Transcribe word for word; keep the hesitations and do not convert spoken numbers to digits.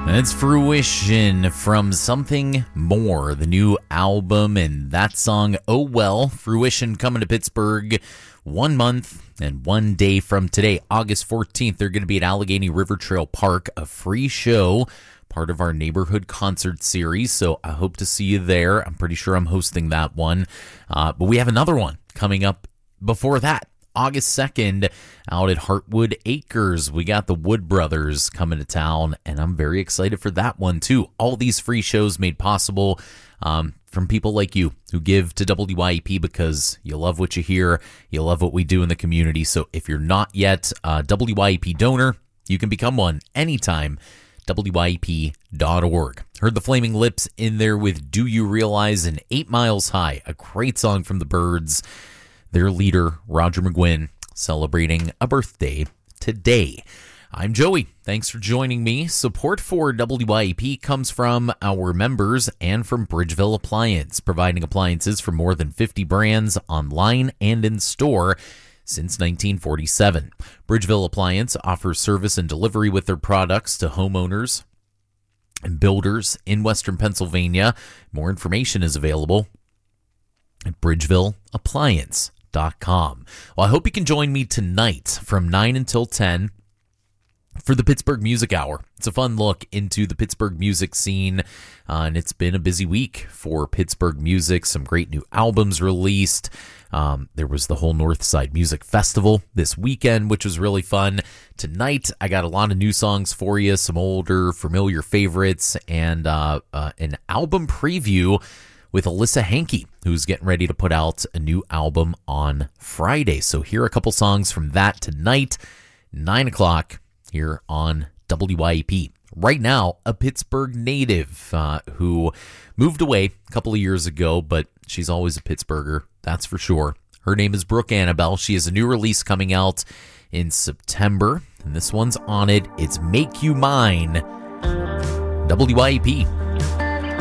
That's Fruition from Something More, the new album, and that song, Oh Well. Fruition coming to Pittsburgh one month and one day from today, August fourteenth. They're going to be at Allegheny River Trail Park, a free show, part of our neighborhood concert series, so I hope to see you there. I'm pretty sure I'm hosting that one, uh, but we have another one coming up before that. August second, out at Heartwood Acres. We got the Wood Brothers coming to town, and I'm very excited for that one, too. All these free shows made possible um, from people like you who give to W Y E P because you love what you hear, you love what we do in the community. So if you're not yet a W Y E P donor, you can become one anytime. W Y E P dot org. Heard the Flaming Lips in there with Do You Realize and Eight Miles High, a great song from the Byrds. Their leader, Roger McGuinn, celebrating a birthday today. I'm Joey. Thanks for joining me. Support for W Y E P comes from our members and from Bridgeville Appliance, providing appliances for more than fifty brands online and in store since nineteen forty-seven. Bridgeville Appliance offers service and delivery with their products to homeowners and builders in Western Pennsylvania. More information is available at bridgeville appliance dot com. Well, I hope you can join me tonight from nine until ten for the Pittsburgh Music Hour. It's a fun look into the Pittsburgh music scene, uh, and it's been a busy week for Pittsburgh music. Some great new albums released. Um, there was the whole Northside Music Festival this weekend, which was really fun. Tonight, I got a lot of new songs for you, some older, familiar favorites, and uh, uh, an album preview with Alyssa Hankey, who's getting ready to put out a new album on Friday. So here are a couple songs from that tonight, nine o'clock here on W Y E P. Right now, a Pittsburgh native uh, who moved away a couple of years ago, but she's always a Pittsburgher, that's for sure. Her name is Brooke Annabelle. She has a new release coming out in September, and this one's on it. It's Make You Mine. W Y E P.